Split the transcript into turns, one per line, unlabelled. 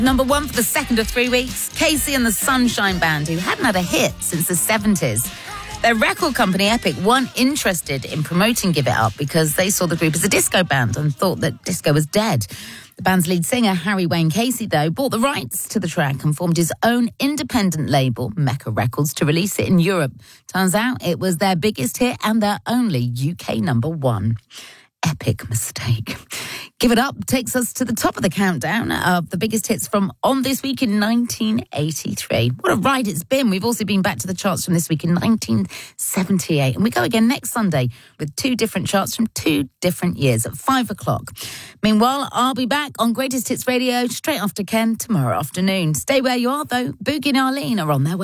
Number one for the second of 3 weeks, Casey and the Sunshine Band, who hadn't had a hit since the 70s. Their record company, Epic, weren't interested in promoting Give It Up because they saw the group as a disco band and thought that disco was dead. The band's lead singer, Harry Wayne Casey, though, bought the rights to the track and formed his own independent label, Mecca Records, to release it in Europe. Turns out it was their biggest hit and their only UK number one. Epic mistake. Give It Up takes us to the top of the countdown of the biggest hits from On This Week in 1983. What a ride it's been. We've also been back to the charts from this week in 1978. And we go again next Sunday with 2 different charts from 2 different years at 5 o'clock. Meanwhile, I'll be back on Greatest Hits Radio straight after Ken tomorrow afternoon. Stay where you are, though. Boogie and Arlene are on their way.